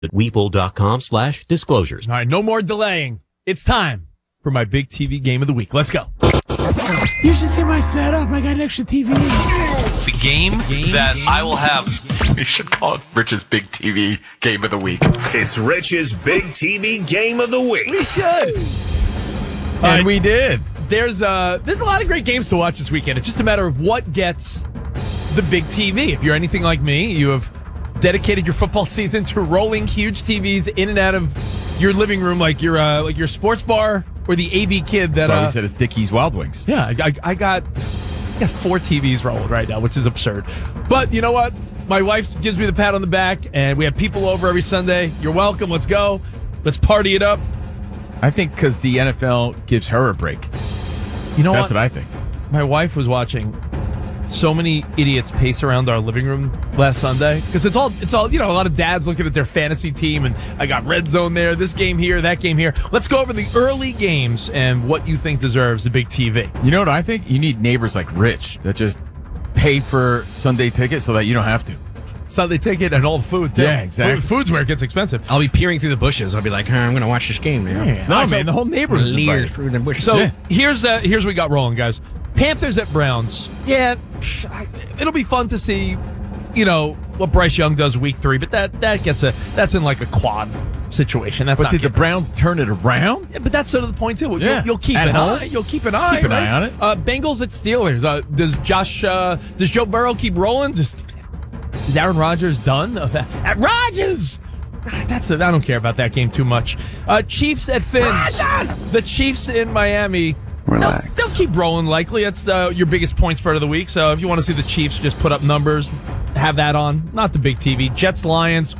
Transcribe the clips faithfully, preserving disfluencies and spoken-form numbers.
at weeple.com slash disclosures. All right, no more delaying. It's time for my big T V game of the week. Let's go. You should see my setup. I got an extra T V. The game, game that game. I will have. We should call it Rich's Big T V Game of the Week. It's Rich's Big T V Game of the Week. We should. And right. we did. There's uh, there's a lot of great games to watch this weekend. It's just a matter of what gets the big T V. If you're anything like me, you have dedicated your football season to rolling huge T Vs in and out of your living room, like your uh, like your sports bar or the A V kid that. That's why uh, we said it's Dickie's Wild Wings. Yeah, I, I, I got I got four T Vs rolling right now, which is absurd. But you know what? My wife gives me the pat on the back, and we have people over every Sunday. You're welcome. Let's go. Let's party it up. I think because the N F L gives her a break. You know That's what? what I think. My wife was watching so many idiots pace around our living room last Sunday because it's all it's all you know a lot of dads looking at their fantasy team, and I got red zone there, this game here, that game here. Let's go over the early games and what you think deserves the big T V. You know what I think? You need neighbors like Rich that just pay for Sunday tickets so that you don't have to. Sunday ticket and all the food too. Yeah, exactly. Food, food's where it gets expensive. I'll be peering through the bushes. I'll be like, huh, I'm going to watch this game now. Yeah. No, Right, so man, the whole neighborhood's leer invited. through the bushes. So Yeah. here's uh, here's what we got rolling, guys. Panthers at Browns. Yeah, psh, I- it'll be fun to see, you know, what Bryce Young does week three, but that that gets a that's in like a quad situation. That's But not did the getting- Browns turn it around? Yeah, but that's sort of the point too. You'll, Yeah. you'll keep At an home? eye. You'll keep an eye. Keep an right? eye on it. Uh, Bengals at Steelers. Uh, does Josh? Uh, does Joe Burrow keep rolling? Does is Aaron Rodgers done? At Rodgers. That's a, I don't care about that game too much. Uh, Chiefs at Fins. The Chiefs in Miami. Relax. They'll, they'll keep rolling likely. That's uh, your biggest point spread of the week. So if you want to see the Chiefs just put up numbers, have that on. Not the big T V. Jets Lions.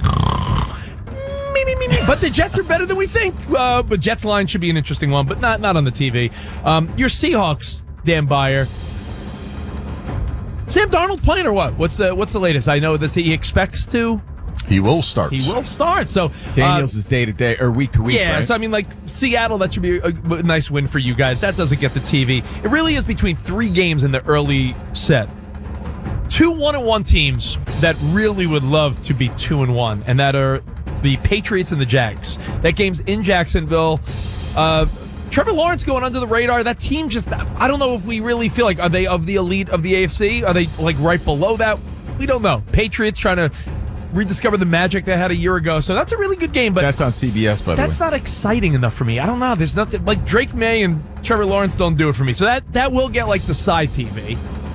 Me, me, me, me. But the Jets are better than we think. Uh, but Jets Lions should be an interesting one, but not not on the T V. Um, your Seahawks, Dan Byer. Sam Darnold playing or what? What's the what's the latest? I know this he expects to. He will start. He will start. So Daniels uh, is day to day or week to week. Yeah, right? so I mean, like Seattle, that should be a, a nice win for you guys. That doesn't get the T V. It really is between three games in the early set. Two one and one teams that really would love to be two and one, and that are the Patriots and the Jags. That game's in Jacksonville. Uh, Trevor Lawrence going under the radar. That team just, I don't know if we really feel like, are they of the elite of the A F C? Are they like right below that? We don't know. Patriots trying to rediscover the magic they had a year ago. So that's a really good game, but that's on C B S, by the way. that's not exciting enough for me. I don't know. There's nothing like Drake May and Trevor Lawrence don't do it for me. So that that will get like the side T V.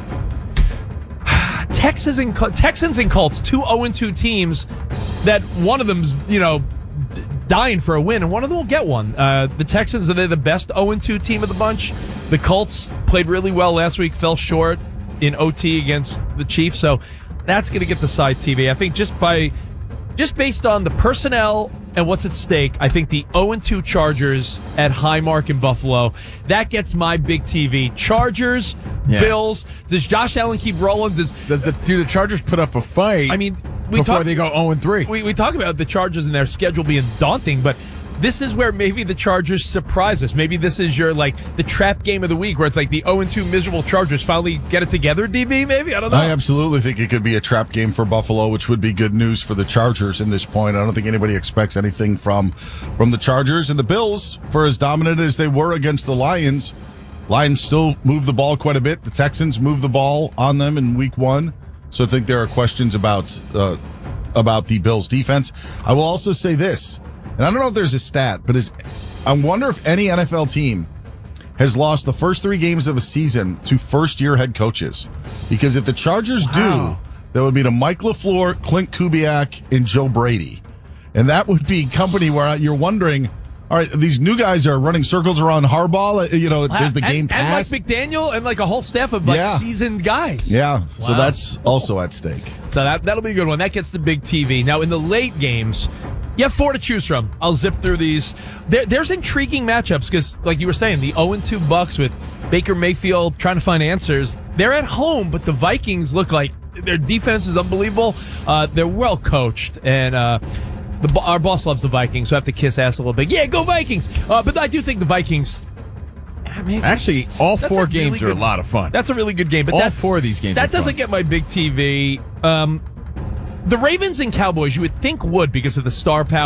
Texans and Texans and Colts, two oh and two teams that one of them's, you know, d- dying for a win, and one of them will get one. Uh, the Texans, are they the best oh and two team of the bunch? The Colts played really well last week, fell short in O T against the Chiefs, so that's going to get the side T V. I think just by just based on the personnel and what's at stake, I think the oh and two Chargers at Highmark in Buffalo, that gets my big T V. Chargers, Yeah. Bills. Does Josh Allen keep rolling? Does Does the do the Chargers put up a fight? I mean, we before talk, they go oh and three. we, we talk about the Chargers and their schedule being daunting, but this is where maybe the Chargers surprise us. Maybe this is your, like, the trap game of the week where it's like the oh and two miserable Chargers finally get it together, D B, maybe? I don't know. I absolutely think it could be a trap game for Buffalo, which would be good news for the Chargers in this point. I don't think anybody expects anything from from the Chargers. And the Bills, for as dominant as they were against the Lions, Lions still move the ball quite a bit. The Texans moved the ball on them in week one. So I think there are questions about uh, about the Bills' defense. I will also say this, and I don't know if there's a stat, but is I wonder if any N F L team has lost the first three games of a season to first-year head coaches. Because if the Chargers Wow. do, that would be to Mike LaFleur, Clint Kubiak, and Joe Brady. And that would be company where you're wondering, all right, these new guys are running circles around Harbaugh. You know, does the and, game pass? And like McDaniel and like a whole staff of like Yeah. seasoned guys. Yeah, so Wow. that's also at stake. So that, that'll be a good one. That gets the big T V. Now, in the late games, you have four to choose from. I'll zip through these. There, there's intriguing matchups because, like you were saying, the oh and two Bucks with Baker Mayfield trying to find answers. They're at home, but the Vikings look like their defense is unbelievable. Uh, they're well coached, and uh, the, our boss loves the Vikings, so I have to kiss ass a little bit. Yeah, go Vikings! Uh, but I do think the Vikings... I mean, Actually, that's- all that's four a really games are a good- lot of fun. That's a really good game. But all that, four of these games that are doesn't fun. get my big T V. Um, The Ravens and Cowboys, you would think would because of the star power.